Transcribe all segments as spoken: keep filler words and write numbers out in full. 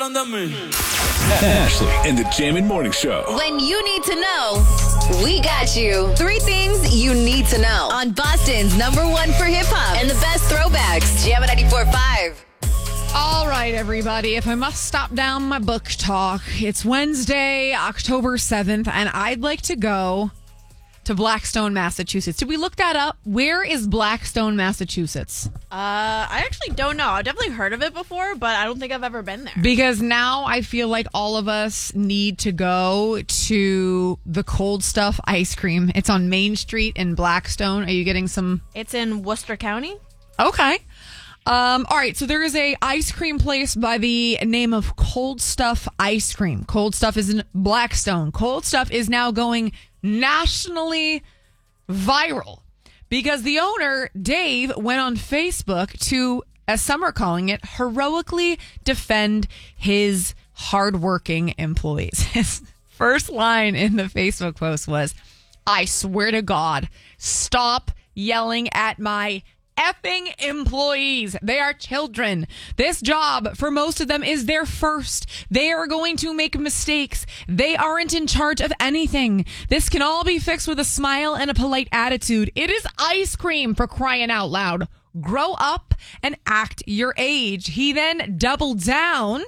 Ashley and the Jammin' Morning Show. When you need to know, we got you. Three things you need to know on Boston's number one for hip hop and the best throwbacks. Jammin' ninety-four point five. All right, everybody. If I must stop down my book talk, it's Wednesday, October seventh, and I'd like to go to Blackstone, Massachusetts. Did we look that up? Where is Blackstone, Massachusetts? Uh, I actually don't know. I've definitely heard of it before, but I don't think I've ever been there. Because now I feel like all of us need to go to the Cold Stuff ice cream. It's on Main Street in Blackstone. Are you getting some? It's in Worcester County. Okay. Um, all right, so there is a ice cream place by the name of Cold Stuff Ice Cream. Cold Stuff is in Blackstone. Cold Stuff is now going nationally viral because the owner, Dave, went on Facebook to, as some are calling it, heroically defend his hardworking employees. His first line in the Facebook post was, "I swear to God, stop yelling at my effing employees. They are children. This job, for most of them, is their first. They are going to make mistakes. They aren't in charge of anything. This can all be fixed with a smile and a polite attitude. It is ice cream, for crying out loud. Grow up and act your age." He then doubled down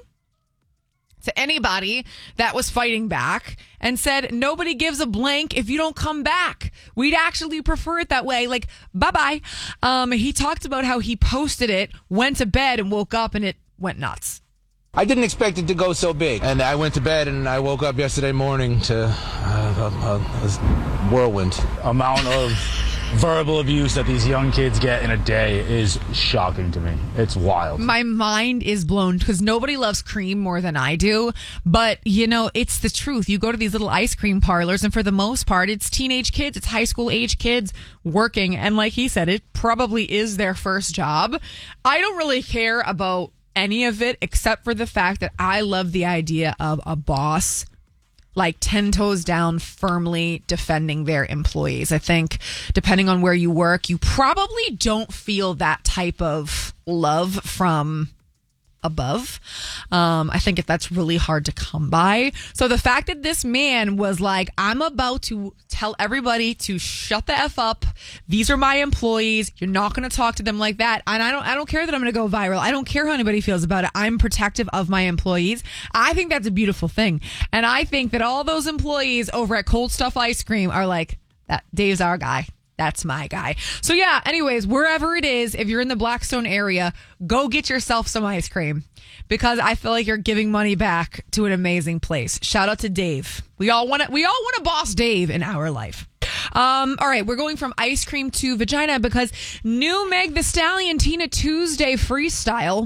to anybody that was fighting back and said, "Nobody gives a blank if you don't come back. We'd actually prefer it that way. Like, bye-bye." Um, he talked about how he posted it, went to bed, and woke up, and it went nuts. I didn't expect it to go so big. And I went to bed, and I woke up yesterday morning to uh, a, a, a whirlwind. Amount of verbal abuse that these young kids get in a day is shocking to me. It's wild. My mind is blown because nobody loves cream more than I do. But, you know, it's the truth. You go to these little ice cream parlors, and for the most part, it's teenage kids. It's high school age kids working. And like he said, it probably is their first job. I don't really care about any of it except for the fact that I love the idea of a boss like ten toes down, firmly defending their employees. I think depending on where you work, you probably don't feel that type of love from above. Um, I think if that's really hard to come by. So the fact that this man was like, "I'm about to tell everybody to shut the F up. These are my employees. You're not going to talk to them like that." And I don't, I don't care that I'm going to go viral. I don't care how anybody feels about it. I'm protective of my employees. I think that's a beautiful thing. And I think that all those employees over at Cold Stuff Ice Cream are like, "That Dave's our guy. That's my guy." So yeah, anyways, wherever it is, if you're in the Blackstone area, go get yourself some ice cream because I feel like you're giving money back to an amazing place. Shout out to Dave. We all want to, we all want a boss Dave in our life. Um, all right, we're going from ice cream to vagina because new Meg Thee Stallion Tina Tuesday freestyle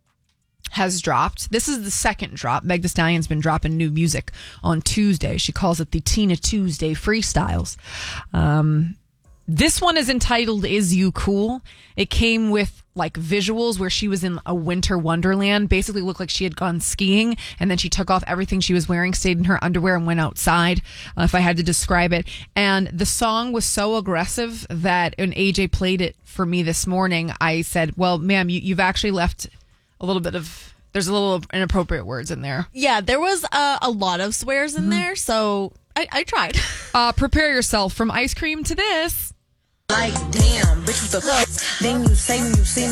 has dropped. This is the second drop. Meg Thee Stallion's been dropping new music on Tuesday. She calls it the Tina Tuesday freestyles. Um, This one is entitled "Is You Cool?" It came with like visuals where she was in a winter wonderland. Basically looked like she had gone skiing and then she took off everything she was wearing, stayed in her underwear and went outside, uh, if I had to describe it. And the song was so aggressive that when A J played it for me this morning, I said, "Well, ma'am, you, you've actually left a little bit of, there's a little inappropriate words in there." Yeah, there was uh, a lot of swears in mm-hmm. there, so I, I tried. uh, prepare yourself from ice cream to this. Like, damn, bitch, what the fuck? Then you say when you see